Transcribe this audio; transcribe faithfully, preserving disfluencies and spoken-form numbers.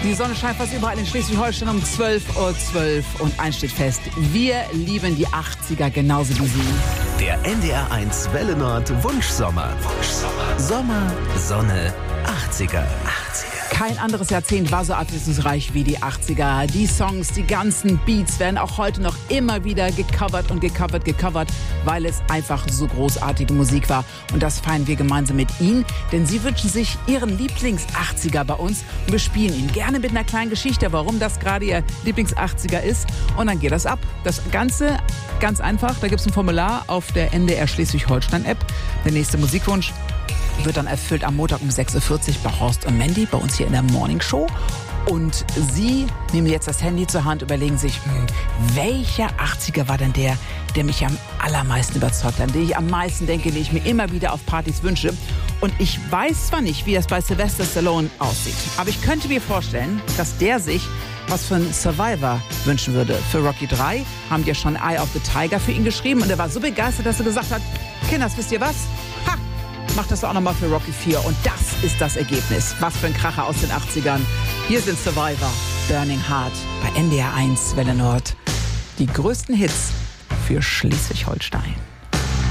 Die Sonne scheint fast überall in Schleswig-Holstein um zwölf Uhr zwölf und eins steht fest, wir lieben die achtziger genauso wie Sie. Der N D R eins Welle Nord Wunschsommer. Wunschsommer. Sommer, Sonne, achtziger. achtziger. Kein anderes Jahrzehnt war so abwechslungsreich wie die achtziger. Die Songs, die ganzen Beats werden auch heute noch immer wieder gecovert und gecovert, gecovert, weil es einfach so großartige Musik war. Und das feiern wir gemeinsam mit Ihnen, denn Sie wünschen sich Ihren Lieblings-achtziger bei uns und wir spielen ihn gerne mit einer kleinen Geschichte, warum das gerade Ihr Lieblings-achtziger ist. Und dann geht das ab. Das Ganze ganz einfach, da gibt es ein Formular auf der N D R Schleswig-Holstein-App. Der nächste Musikwunsch wird dann erfüllt am Montag um sechs Uhr vierzig bei Horst und Mandy, bei uns hier in der Morning Show. Und Sie nehmen jetzt das Handy zur Hand, überlegen sich, hm, welcher achtziger war denn der, der mich am allermeisten überzeugt hat, den ich am meisten denke, den ich mir immer wieder auf Partys wünsche. Und ich weiß zwar nicht, wie das bei Sylvester Stallone aussieht, aber ich könnte mir vorstellen, dass der sich was für einen Survivor wünschen würde. Für Rocky drei haben die ja schon Eye of the Tiger für ihn geschrieben und er war so begeistert, dass er gesagt hat, Kinders, wisst ihr was? Ha! Macht das auch nochmal für Rocky vier. Und das ist das Ergebnis. Was für ein Kracher aus den achtzigern. Hier sind Survivor, Burning Heart bei N D R eins Welle Nord. Die größten Hits für Schleswig-Holstein.